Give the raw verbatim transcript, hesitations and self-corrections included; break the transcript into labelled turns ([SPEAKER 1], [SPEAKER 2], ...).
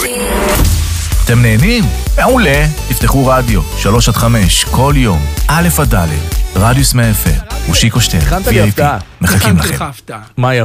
[SPEAKER 1] אתם נהנים? מעולה. תפתחו רדיו, שלוש עד חמש, כל יום, א' עד ד', רדיוס מאה אף אם, ושיקו שטרן,
[SPEAKER 2] הכנת לי הפתעה.
[SPEAKER 1] מחכים לכם.
[SPEAKER 2] מה